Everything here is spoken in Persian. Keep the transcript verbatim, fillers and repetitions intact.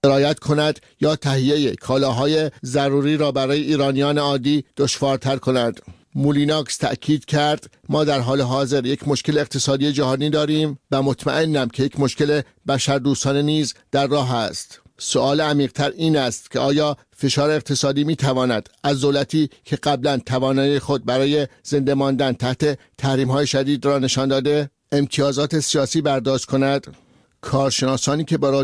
رعایت کند یا تهیه کالاهای ضروری را برای ایرانیان عادی دشوارتر کند. مولیناکس تأکید کرد ما در حال حاضر یک مشکل اقتصادی جهانی داریم و مطمئنم که یک مشکل بشردوستانه نیز در راه است. سوال عمیق‌تر این است که آیا فشار اقتصادی می تواند از دولتی که قبلا توانایی خود برای زنده ماندن تحت تحریم‌های شدید را نشان داده امتیازات سیاسی برداشت کند؟ کارشناسانی که با